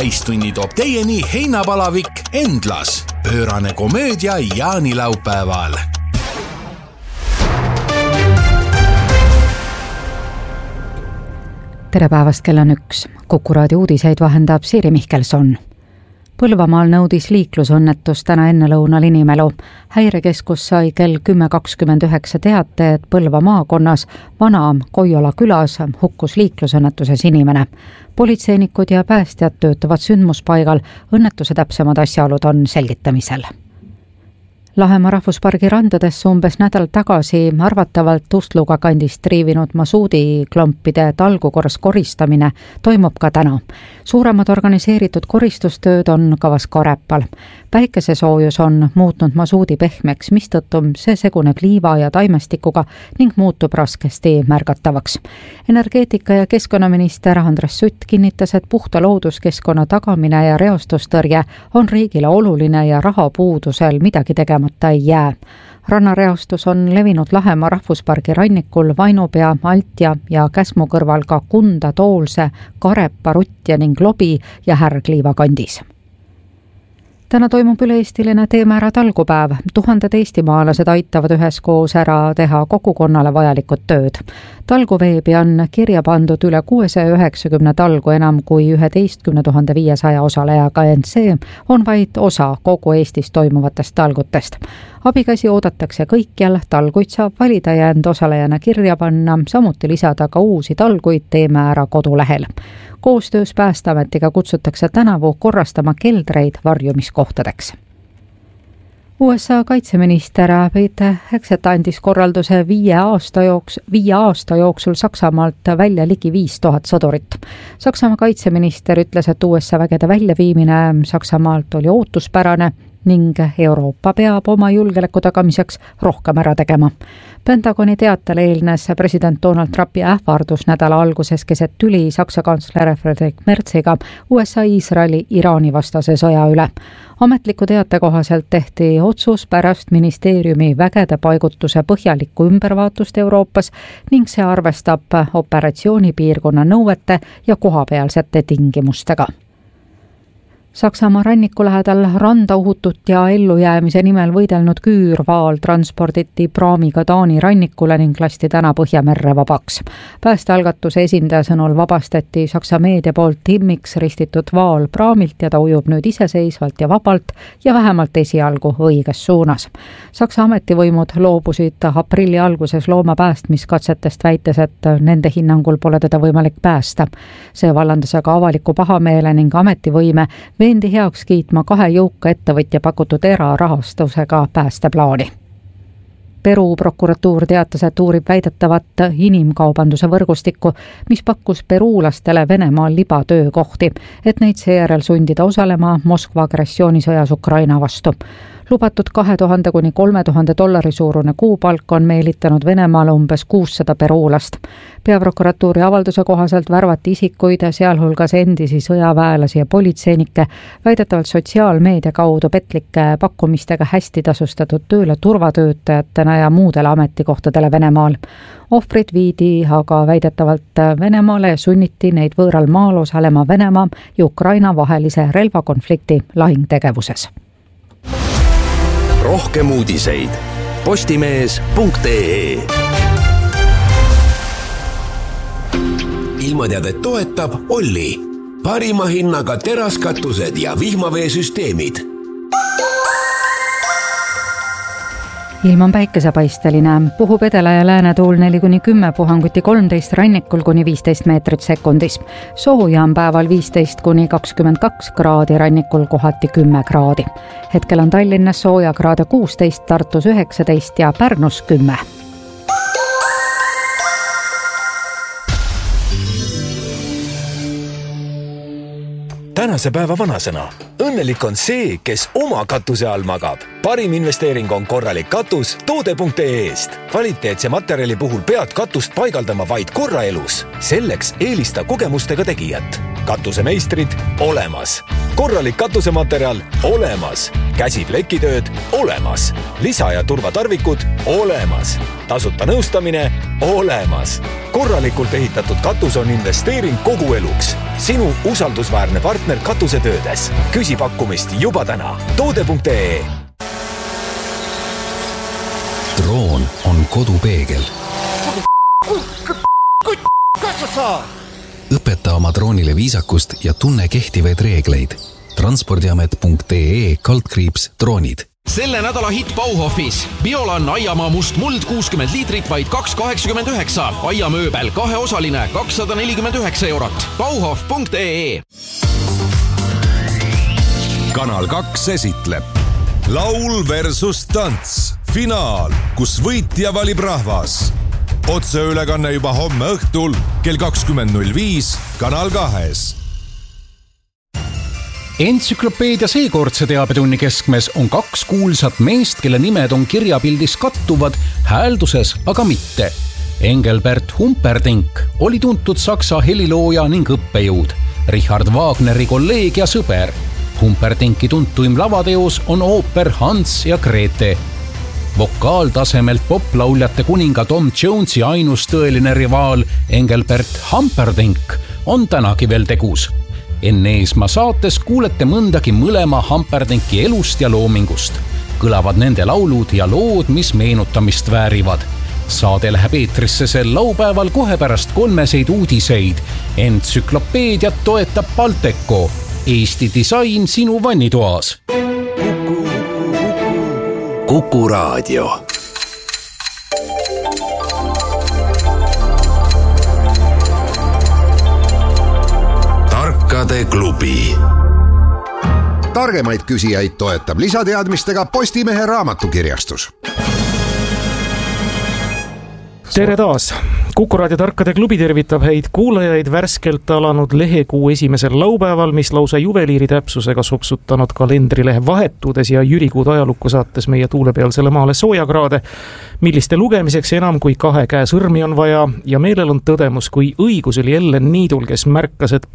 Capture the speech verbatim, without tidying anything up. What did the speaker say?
naistunni toob teieni heinapalavik Endlas. Pöörane komöödia jaanilaupäeval. Tere päevast, kell on üks. Kuku raadio uudiseid vahendab Siiri Mihkelson. Põlvamaal nõudis liiklusõnnetus täna enne lõunal inimelu. Häirekeskus sai kell kümme kakskümmend üheksa teate, et Põlva maakonnas Vana Koiola külas hukkus liiklusõnnetuses inimene. Politseinikud ja päästjad töötavad sündmuspaigal, õnnetuse täpsemad asjaolud on selgitamisel. Lahemaa rahvuspargi randadesse umbes nädal tagasi arvatavalt Ustluga kandist triivinud masuudiklompide talgukorras koristamine toimub ka täna. Suuremad organiseeritud koristustööd on kavas Karepal. Päikesesoojus on muutnud masuudi pehmeks, mistõttu see seguneb liiva ja taimestikuga ning muutub raskesti märgatavaks. Energeetika- ja keskkonnaminister Andres Sutt kinnitas, et puhta looduskeskkonna tagamine ja reostustõrje on riigile oluline ja rahapuudusel midagi tegema ei jää. Rannareostus on levinud Lahemaa rahvuspargi rannikul Vainupea, Altja ja Käsmu kõrval ka Kunda, Toolse, Karepa, Rutja ning Lobi ja Härgliiva kandis. Täna toimub üle-eestiline Teeme ära talgupäev. Tuhanded eestimaalased aitavad üheskoos ära teha kogukonnale vajalikud tööd. Talguveebi on kirja pandud üle kuuesaja üheksakümne talgu enam kui üheteistkümne tuhande viiesaja osalejaga, ent see on vaid osa kogu Eestis toimuvatest talgutest. Abikäsi oodatakse kõikjal, talguid saab valida ja end osalejana kirja panna, samuti lisada ka uusi talguid Teeme ära kodulehel. Koostöös Päästeametiga kutsutakse tänavu korrastama keldreid varjumiskohtadeks. U S A kaitseminister Pete Hegseth andis korralduse viie aasta, jooks, viie aasta jooksul Saksamaalt välja ligi viis tuhat sõdurit. Saksamaa kaitseminister ütles, et U S A vägede väljaviimine Saksamaalt oli ootuspärane ning Euroopa peab oma julgeoleku tagamiseks rohkem ära tegema. Pentagoni teatel eelnes president Donald Trumpi ähvardus nädala alguses keset tüli Saksa kantsler Friedrich Merziga U S A Iisraeli Iraani vastase sõja üle. Ametliku teate kohaselt tehti otsus pärast ministeeriumi vägede paigutuse põhjalikku ümbervaatust Euroopas ning see arvestab operatsioonipiirkonna nõuete ja kohapealsete tingimustega. Saksamaa ranniku lähedal randa uhutut ja ellujäämise nimel võidelnud küürvaal transporditi praamiga Taani rannikule ning lasti täna Põhjamerre vabaks. Päästealgatuse esindaja sõnul vabastati Saksa meedia poolt timmiks ristitud vaal praamilt ja ta ujub nüüd iseseisvalt ja vabalt ja vähemalt esialgu õiges suunas. Saksa ametivõimud loobusid aprilli alguses looma päästmiskatsetest, väites, et nende hinnangul pole teda võimalik päästa. See vallandas aga avaliku pahameele ning ametivõime vendi heaks kiitma kahe jõuka ettevõtja pakutud erarahastusega päästeplaani. Peru prokuratuur teatas, et uurib väidetavat inimkaubanduse võrgustikku, mis pakkus peruulastele Venemaal libatöökohti, et neid seejärel sundida osalema Moskva agressioonisõjas Ukraina vastu. Lubatud kahe tuhande kuni kolme tuhande dollari suurune kuupalk on meelitanud Venemaale umbes kuussada peruulast. Peaprokuratuuri avalduse kohaselt värvati isikuid, sealhulgas endisi sõjaväelasi ja politseinikke, väidetavalt sotsiaalmeedia kaudu petlike pakkumistega hästi tasustatud tööle turvatöötajatena ja muudele ametikohtadele Venemaal. Ohvrid viidi aga väidetavalt Venemaale ja sunniti neid võõral maal osalema Venemaa ja Ukraina vahelise relvakonflikti lahingtegevuses. Rohkem uudiseid postimees punkt ee. Ilmateadet toetab Olli. Parima hinnaga teraskatused ja vihmaveesüsteemid. Ilm on päikesepaisteline, puhub edela ja läänetuul neli kuni kümme, puhanguti kolmteist, rannikul kuni viisteist meetrit sekundis. Sooja on päeval viisteist kuni kakskümmend kaks kraadi, rannikul kohati kümme kraadi. Hetkel on Tallinnas sooja kraade kuusteist, Tartus üheksateist ja Pärnus kümme. Tänase päeva vanasõna. Õnnelik on see, kes oma katuse all magab. Parim investeering on korralik katus toode punkt ee-st. Kvaliteetse materjali puhul pead katust paigaldama vaid korra elus. Selleks eelista kogemustega tegijat. katusemeistrid olemas. Korralik katusematerjal olemas. Käsiplekitööd olemas. Lisa- ja turvatarvikud olemas. Tasuta nõustamine olemas. Korralikult ehitatud katus on investeering kogu eluks. Sinu usaldusväärne partner katusetöödes. Küsi pakkumist juba täna. toode punkt ee. Droon on kodupeegel. Õpeta oma droonile viisakust ja tunne kehtivaid reegleid. transpordiamet punkt ee kaldkriips droonid. Selle nädala hitt Bauhofis. Biolan aiamaa must muld kuuskümmend liitrit vaid kaks kaheksakümmend üheksa. Aiamööbel kaheosaline kakssada nelikümmend üheksa eurot. Bauhof punkt ee. Kanal kaks esitleb Laul versus tants. Finaal, kus võitja valib rahvas. Otseülekanne juba homme õhtul kell kakskümmend null viis Kanal kahes. Entsüklopeedia seekordse teabetunni keskmes on kaks kuulsat meest, kelle nimed on kirjapildis kattuvad, häälduses aga mitte. Engelbert Humperdinck oli tuntud saksa helilooja ning õppejõud. Richard Wagneri kolleeg ja sõber. Humperdincki tuntuim lavateos on ooper Hans ja Grete. Vokaaltasemelt poplauljate kuninga Tom Jonesi ainus tõeline rivaal Engelbert Humperdinck on tänagi veel tegus. Enne Eesmaa saates kuulete mõndagi mõlema Humperdincki elust ja loomingust. Kõlavad nende laulud ja lood, mis meenutamist väärivad. Saade läheb eetrisse sel laupäeval kohe pärast kolmeseid uudiseid. Entsüklopeediat toetab Balteco. Eesti disain sinu vannitoas. Kuku Raadio. Tarkade klubi. Targemaid küsijaid toetab lisateadmistega Postimehe raamatukirjastus. Tere taas! Kuku Raadio Tarkade klubi tervitab häid kuulajaid värskelt alanud lehekuu esimesel laupäeval, mis lausa juveliiri täpsusega sopsutanud kalendrilehe vahetudes ja Jürikuud ajalukku saates meie tuulepealsele maale soojakraade, milliste lugemiseks enam kui kahe käe sõrmi on vaja ja meelel on tõdemus, kui õigus oli Ellen Niidul, kes märkas, et